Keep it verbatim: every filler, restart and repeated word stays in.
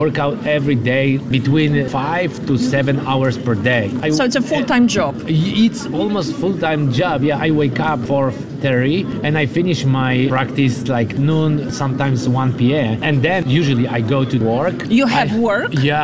work out every day between five to seven hours per day. I, So it's a full-time job? It's almost full-time job. Yeah, I wake up four thirty and I finish my practice like noon, sometimes one p m And then usually I go to work. You have I, work? Yeah.